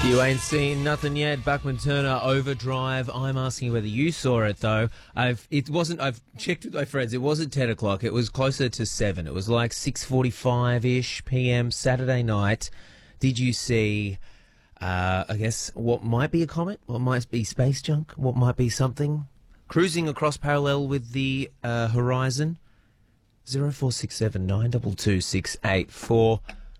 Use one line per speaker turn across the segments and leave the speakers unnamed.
You ain't seen nothing yet. Buckman Turner, Overdrive. I'm asking whether you saw it though. I've checked with my friends. It wasn't 10 o'clock. It was closer to 7. It was like 6:45-ish p.m. Saturday night. Did you see? I guess what might be a comet, what might be space junk, what might be something cruising across parallel with the horizon. 0467 922 684.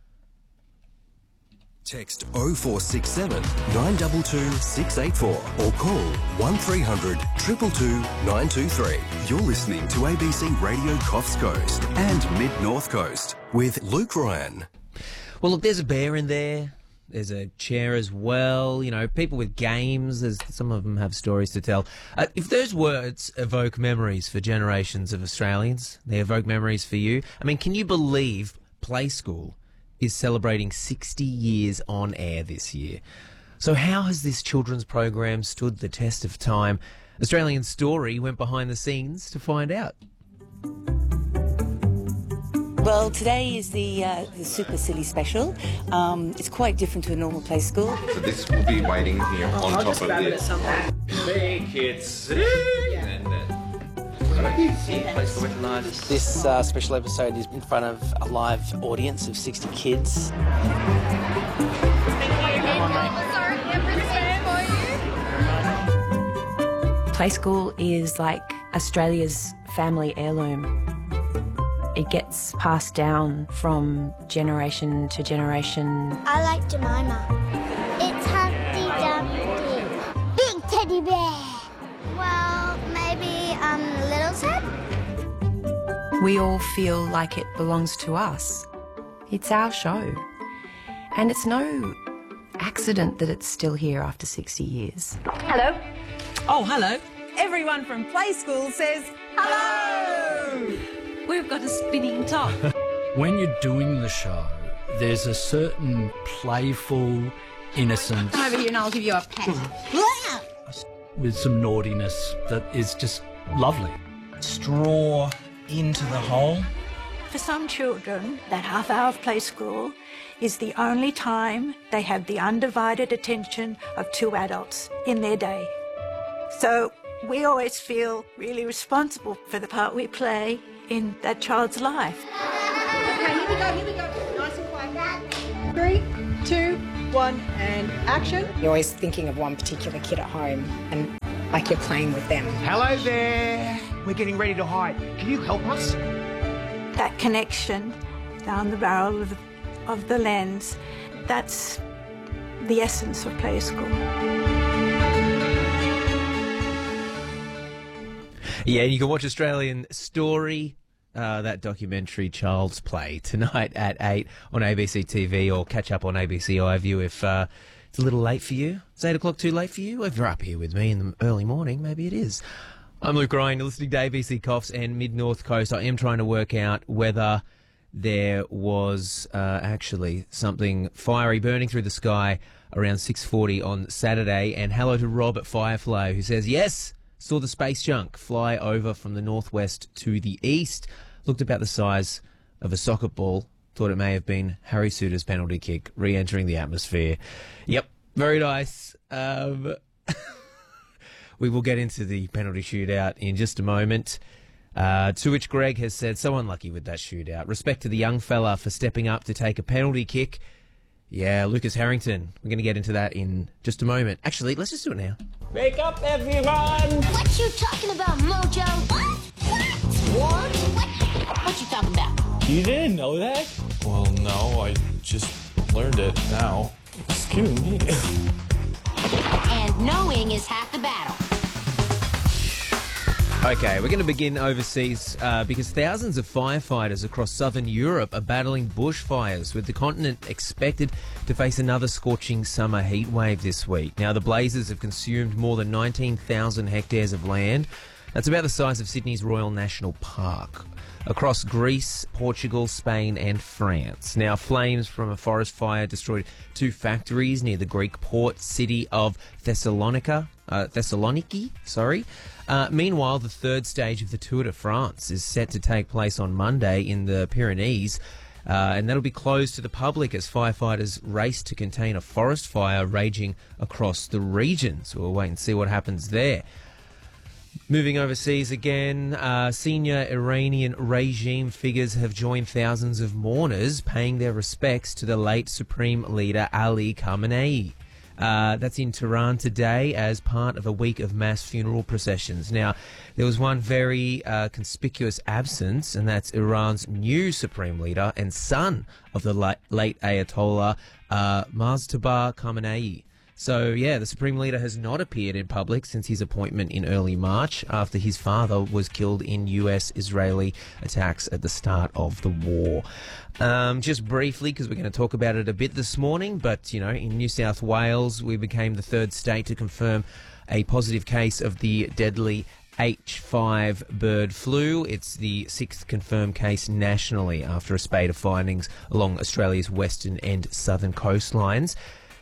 Text 0467 922 684 or call 1300 222 923. You're listening to ABC Radio Coffs Coast and Mid-North Coast with Luke Ryan.
Well, look, there's a bear in there. There's a chair as well. You know, people with games, some of them have stories to tell. If those words evoke memories for generations of Australians, they evoke memories for you. I mean, can you believe Play School is celebrating 60 years on air this year? So how has this children's program stood the test of time? Australian Story went behind the scenes to find out.
Well, today is the Super Silly Special. It's quite different to a normal Play School.
So this will be waiting here on top of this.
Make it sing!
This special episode is in front of a live audience of 60 kids.
Play School is like Australia's family heirloom. It gets passed down from generation to generation.
I like Jemima. It's Humpty Dumpty. Big teddy bear. Well, maybe Little Ted?
We all feel like it belongs to us. It's our show. And it's no accident that it's still here after 60 years.
Hello. Oh, hello. Everyone from Play School says hello. We've got a spinning top.
When you're doing the show, there's a certain playful innocence
Come over here and I'll give you a pat.
with some naughtiness that is just lovely.
Straw into the hole.
For some children, that half hour of Play School is the only time they have the undivided attention of two adults in their day. So we always feel really responsible for the part we play in that child's life.
Okay, here we go. Nice and quiet. 3, 2, 1, and action.
You're always thinking of one particular kid at home and like you're playing with them.
Hello there. We're getting ready to hide. Can you help us?
That connection down the barrel of the lens, that's the essence of Play School.
Yeah, you can watch Australian Story, that documentary Child's Play, tonight at 8 on ABC TV, or catch up on ABC iView if it's a little late for you. Is 8 o'clock too late for you? If you're up here with me in the early morning, maybe it is. I'm Luke Ryan, you're listening to ABC Coffs and Mid-North Coast. I am trying to work out whether there was actually something fiery burning through the sky around 6:40 on Saturday. And hello to Rob at Firefly, who says, yes, saw the space junk fly over from the northwest to the east. Looked about the size of a soccer ball. Thought it may have been Harry Suter's penalty kick re-entering the atmosphere. Yep, very nice. We will get into the penalty shootout in just a moment. To which Greg has said, so unlucky with that shootout. Respect to the young fella for stepping up to take a penalty kick. Yeah, Lucas Harrington. We're going to get into that in just a moment. Actually, let's just do it now.
Wake up, everyone!
What you talking about, Mojo? What you talking about?
You didn't know that? Well, no, I just learned it now. Excuse me.
And knowing is half the battle.
Okay, we're going to begin overseas because thousands of firefighters across southern Europe are battling bushfires, with the continent expected to face another scorching summer heat wave this week. Now, the blazes have consumed more than 19,000 hectares of land. That's about the size of Sydney's Royal National Park, across Greece, Portugal, Spain and France. Now, flames from a forest fire destroyed 2 factories near the Greek port city of Thessaloniki. Meanwhile, the third stage of the Tour de France is set to take place on Monday in the Pyrenees. and that'll be closed to the public as firefighters race to contain a forest fire raging across the region. So we'll wait and see what happens there. Moving overseas again, senior Iranian regime figures have joined thousands of mourners paying their respects to the late Supreme Leader Ali Khamenei. That's in Tehran today as part of a week of mass funeral processions. Now, there was one very conspicuous absence, and that's Iran's new Supreme Leader and son of the late Ayatollah, Mojtaba Khamenei. So, yeah, the Supreme Leader has not appeared in public since his appointment in early March after his father was killed in US-Israeli attacks at the start of the war. Just briefly, because we're going to talk about it a bit this morning, but, you know, in New South Wales, we became the third state to confirm a positive case of the deadly H5 bird flu. It's the 6th confirmed case nationally after a spate of findings along Australia's western and southern coastlines.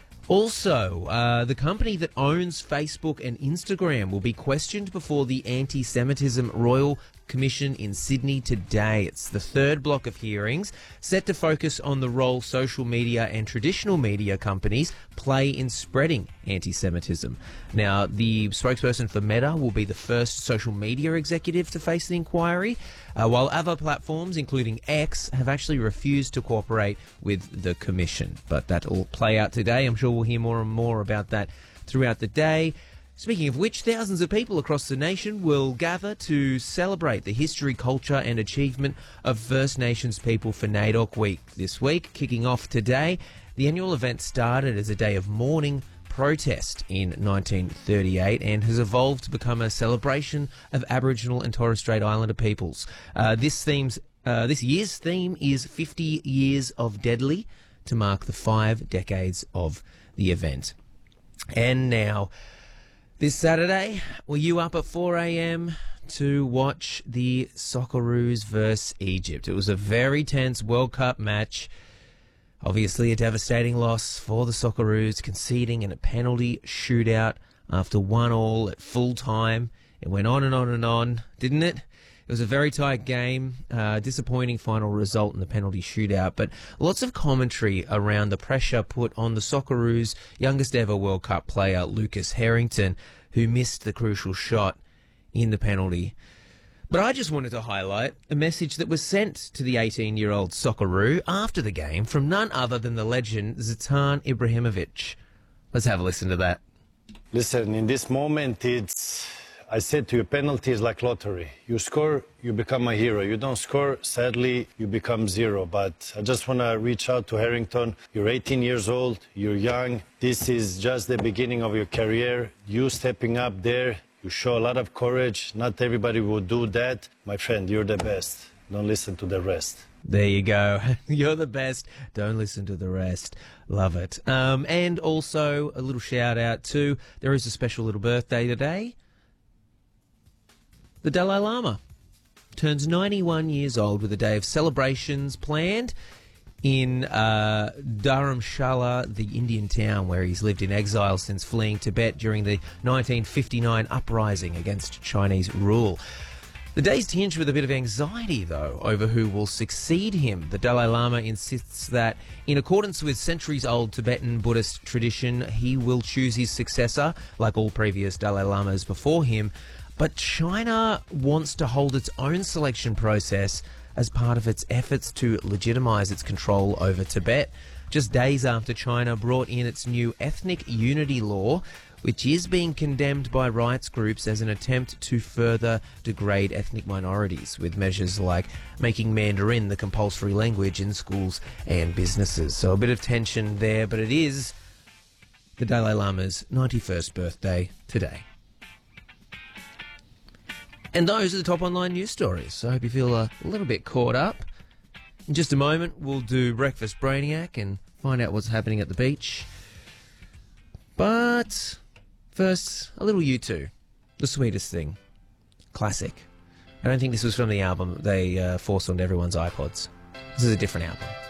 Also, the company that owns Facebook and Instagram will be questioned before the Anti-Semitism Royal Commission in Sydney today. It's the third block of hearings set to focus on the role social media and traditional media companies play in spreading anti-Semitism. Now, the spokesperson for Meta will be the first social media executive to face the inquiry, while other platforms, including X, have actually refused to cooperate with the commission. But that'll play out today. I'm sure we'll hear more and more about that throughout the day. Speaking of which, thousands of people across the nation will gather to celebrate the history, culture and achievement of First Nations people for NAIDOC Week this week. Kicking off today, the annual event started as a day of mourning protest in 1938 and has evolved to become a celebration of Aboriginal and Torres Strait Islander peoples. This year's theme is 50 Years of Deadly, to mark the 5 decades of the event. And now, this Saturday, were you up at 4 a.m. to watch the Socceroos versus Egypt? It was a very tense World Cup match. Obviously a devastating loss for the Socceroos, conceding in a penalty shootout after 1-1 at full time. It went on and on and on, didn't it? It was a very tight game, disappointing final result in the penalty shootout, but lots of commentary around the pressure put on the Socceroos' youngest ever World Cup player, Lucas Harrington, who missed the crucial shot in the penalty. But I just wanted to highlight a message that was sent to the 18-year-old Socceroo after the game from none other than the legend Zlatan Ibrahimovic. Let's have a listen to that.
Listen, in this moment, I said to you, penalty is like lottery. You score, you become a hero. You don't score, sadly, you become zero. But I just want to reach out to Harrington. You're 18 years old, you're young. This is just the beginning of your career. You stepping up there, you show a lot of courage. Not everybody will do that. My friend, you're the best. Don't listen to the rest.
There you go. You're the best. Don't listen to the rest. Love it. And also a little shout out to, there is a special little birthday today. The Dalai Lama turns 91 years old with a day of celebrations planned in Dharamshala, the Indian town where he's lived in exile since fleeing Tibet during the 1959 uprising against Chinese rule. The day's tinged with a bit of anxiety, though, over who will succeed him. The Dalai Lama insists that, in accordance with centuries-old Tibetan Buddhist tradition, he will choose his successor, like all previous Dalai Lamas before him. But China wants to hold its own selection process as part of its efforts to legitimise its control over Tibet, just days after China brought in its new ethnic unity law, which is being condemned by rights groups as an attempt to further degrade ethnic minorities, with measures like making Mandarin the compulsory language in schools and businesses. So a bit of tension there, but it is the Dalai Lama's 91st birthday today. And those are the top online news stories. So I hope you feel a little bit caught up. In just a moment, we'll do Breakfast Brainiac and find out what's happening at the beach. But first, a little U2, The Sweetest Thing. Classic. I don't think this was from the album they forced onto everyone's iPods. This is a different album.